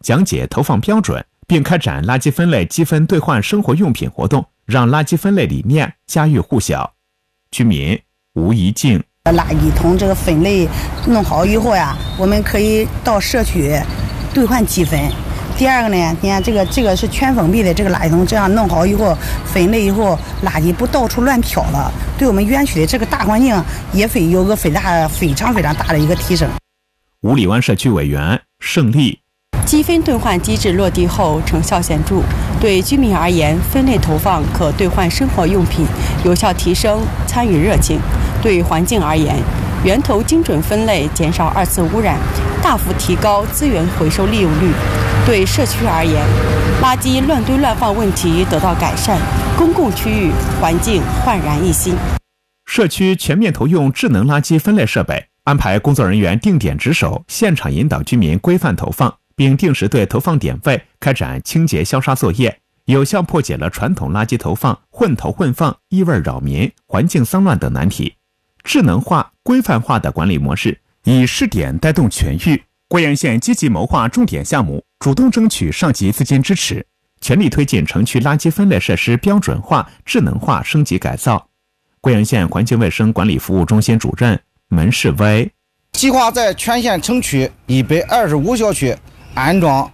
讲解投放标准，并开展垃圾分类积分兑换生活用品活动，让垃圾分类理念家喻户晓。居民吴怡静： 垃圾桶这个分类弄好以后呀，我们可以到社区兑换积分。第二个呢，你看这个是全封闭的这个垃圾桶，这样弄好以后分类以后，垃圾不到处乱飘了，对我们园区的这个大环境也会有个非常大的一个提升。 五里湾社区委员盛丽： 积分兑换机制落地后成效显著，对居民而言，分类投放可兑换生活用品，有效提升参与热情；对环境而言，源头精准分类减少二次污染，大幅提高资源回收利用率；对社区而言，垃圾乱堆乱放问题得到改善，公共区域环境焕然一新。 社区全面投用智能垃圾分类设备，安排工作人员定点值守，现场引导居民规范投放，并定时对投放点位开展清洁消杀作业，有效破解了传统垃圾投放混投混放、异味扰民、环境脏乱等难题。智能化、规范化的管理模式，以试点带动全域。贵阳县积极谋划重点项目，主动争取上级资金支持，全力推进城区垃圾分类设施标准化、智能化升级改造。贵阳县环境卫生管理服务中心主任门世威： 计划在全县城区125小区安装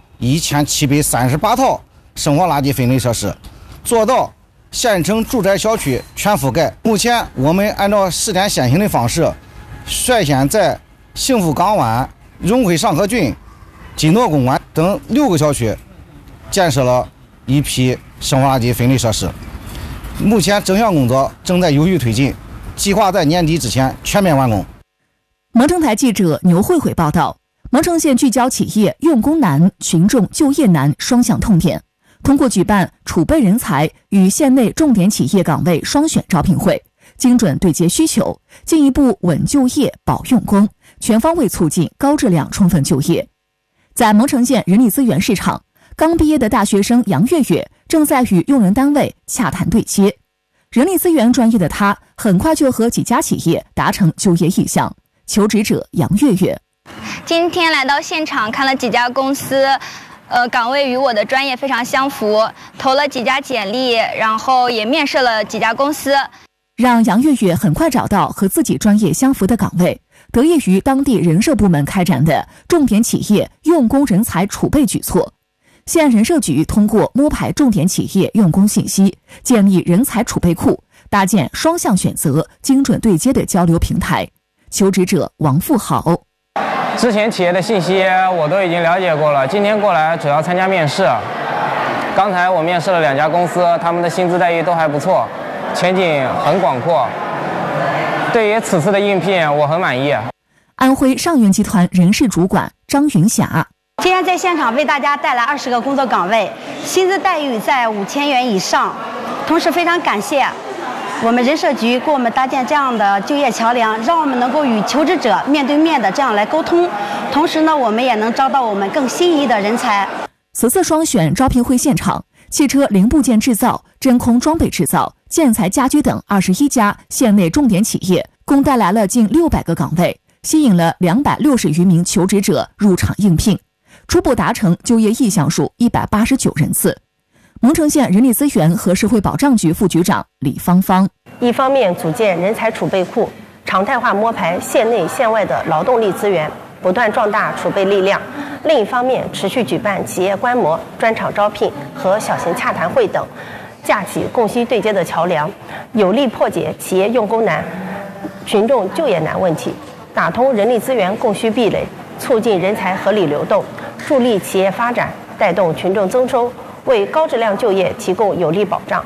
1738套生活垃圾分类设施，做到县城住宅小区全覆盖。目前我们按照试点先行的方式，率先在幸福港湾、荣辉上河郡、金诺公馆等6个小区建设了一批生活垃圾分类设施。目前整项工作正在有序推进，计划在年底之前全面完工。 蒙城台记者牛慧慧报道，蒙城县聚焦企业用工难、群众就业难双向痛点，通过举办储备人才与县内重点企业岗位双选招聘会，精准对接需求，进一步稳就业、保用工，全方位促进高质量充分就业。在蒙城县人力资源市场，刚毕业的大学生杨月月正在与用人单位洽谈对接。人力资源专业的他，很快就和几家企业达成就业意向。求职者杨月月： 今天来到现场看了几家公司，岗位与我的专业非常相符，投了几家简历，然后也面试了几家公司。 让杨月月很快找到和自己专业相符的岗位，得益于当地人社部门开展的重点企业用工人才储备举措。县人社局通过摸排重点企业用工信息，建立人才储备库，搭建双向选择、精准对接的交流平台。求职者王富豪： 之前企业的信息我都已经了解过了，今天过来主要参加面试。刚才我面试了2家公司，他们的薪资待遇都还不错，前景很广阔。对于此次的应聘，我很满意。 安徽上源集团人事主管张云霞： 今天在现场为大家带来20个工作岗位，薪资待遇在5000元以上。同时非常感谢我们人社局给我们搭建这样的就业桥梁，让我们能够与求职者面对面的这样来沟通。同时呢，我们也能招到我们更心仪的人才。 此次双选招聘会现场，汽车零部件制造、真空装备制造、建材家居等21家县内重点企业，共带来了近600个岗位，吸引了260余名求职者入场应聘，初步达成就业意向数189人次。蒙城县人力资源和社会保障局副局长李芳芳： 一方面组建人才储备库，常态化摸排县内县外的劳动力资源，不断壮大储备力量；另一方面，持续举办企业观摩、专场招聘和小型洽谈会等，架起供需对接的桥梁，有力破解企业用工难、群众就业难问题，打通人力资源供需壁垒，促进人才合理流动，助力企业发展，带动群众增收，为高质量就业提供有力保障。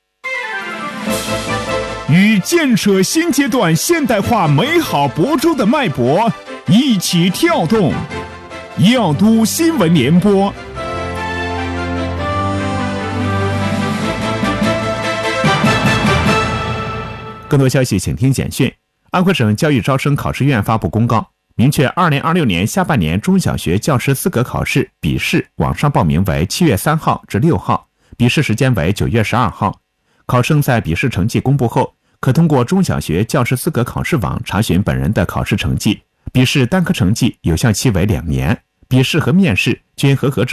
与建设新阶段现代化美好亳州的脉搏一起跳动，耀都新闻联播。更多消息请听简讯。安徽省教育招生考试院发布公告，明确2026年下半年中小学教师资格考试笔试网上报名为7月3号至6号，笔试时间为9月12号。考生在笔试成绩公布后，可通过中小学教师资格考试网查询本人的考试成绩。笔试单科成绩有效期为2年，笔试和面试均合格者